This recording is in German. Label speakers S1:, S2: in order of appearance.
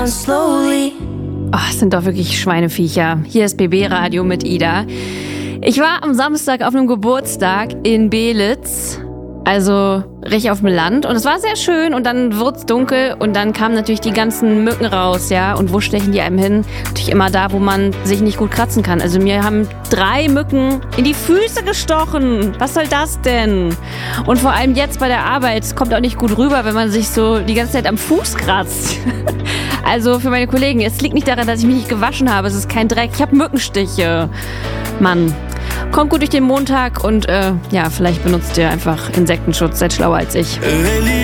S1: Oh, es sind doch wirklich Schweineviecher. Hier ist BB Radio mit Ida. Ich war am Samstag auf einem Geburtstag in Belitz, also richtig auf dem Land, und es war sehr schön und dann wird's dunkel und dann kamen natürlich die ganzen Mücken raus, ja, und wo stechen die einem hin? Natürlich immer da, wo man sich nicht gut kratzen kann. Also mir haben 3 Mücken in die Füße gestochen. Was soll das denn? Und vor allem jetzt bei der Arbeit, es kommt auch nicht gut rüber, wenn man sich so die ganze Zeit am Fuß kratzt. Also für meine Kollegen, es liegt nicht daran, dass ich mich nicht gewaschen habe, es ist kein Dreck, ich habe Mückenstiche. Mann. Kommt gut durch den Montag und ja, vielleicht benutzt ihr einfach Insektenschutz, seid schlauer als ich.